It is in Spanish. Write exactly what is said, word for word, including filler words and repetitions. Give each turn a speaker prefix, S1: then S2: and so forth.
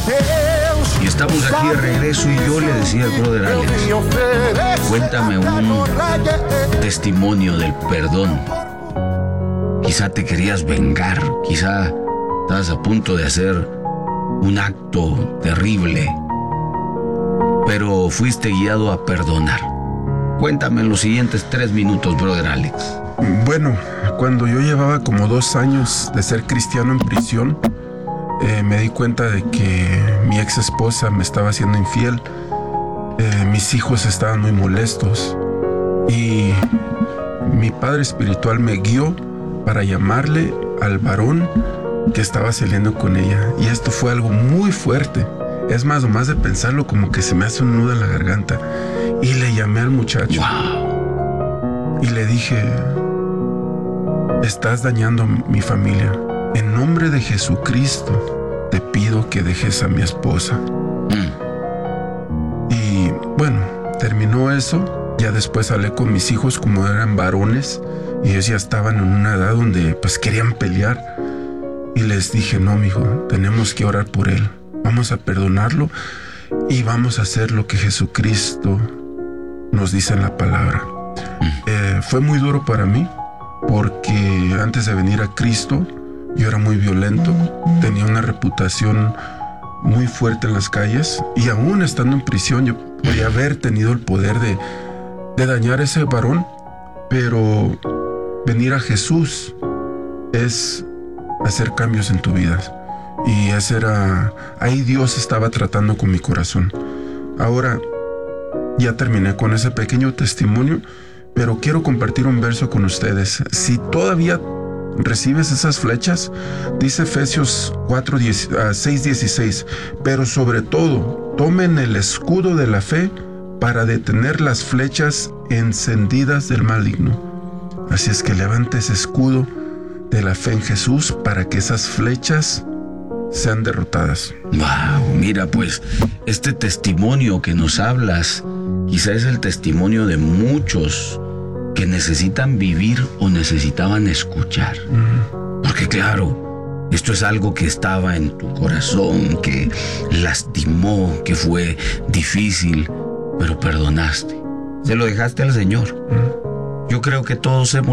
S1: Y estamos aquí de regreso y yo le decía al brother Alex, cuéntame un testimonio del perdón. Quizá te querías vengar, quizá estabas a punto de hacer un acto terrible, pero fuiste guiado a perdonar. Cuéntame en los siguientes tres minutos, brother Alex.
S2: Bueno, cuando yo llevaba como dos años de ser cristiano en prisión, eh, me di cuenta de que mi ex esposa me estaba haciendo infiel. Eh, mis hijos estaban muy molestos y mi padre espiritual me guió para llamarle al varón que estaba saliendo con ella. Y esto fue algo muy fuerte. Es más, nomás de pensarlo como que se me hace un nudo en la garganta. Y le llamé al muchacho.
S1: Wow.
S2: Y le dije, estás dañando mi familia. En nombre de Jesucristo, te pido que dejes a mi esposa. Mm. Y bueno, terminó eso. Ya después hablé con mis hijos como eran varones. Y ellos ya estaban en una edad donde pues querían pelear. Y les dije, no, mijo, tenemos que orar por él. Vamos a perdonarlo y vamos a hacer lo que Jesucristo nos dice en la palabra. Mm. Eh, fue muy duro para mí porque antes de venir a Cristo yo era muy violento, tenía una reputación muy fuerte en las calles y aún estando en prisión yo podía haber tenido el poder de, de dañar a ese varón, pero venir a Jesús es hacer cambios en tu vida. Y ese era, ahí Dios estaba tratando con mi corazón. Ahora ya terminé con ese pequeño testimonio, pero quiero compartir un verso con ustedes. Si todavía recibes esas flechas, dice Efesios cuatro, seis, dieciséis, pero sobre todo, tomen el escudo de la fe para detener las flechas encendidas del maligno. Así es que levante ese escudo de la fe en Jesús para que esas flechas sean derrotadas.
S1: Wow, mira pues, este testimonio que nos hablas, quizá es el testimonio de muchos que necesitan vivir o necesitaban escuchar. Uh-huh. Porque claro, esto es algo que estaba en tu corazón, que lastimó, que fue difícil, pero perdonaste. Se lo dejaste al Señor. Uh-huh. Yo creo que todos hemos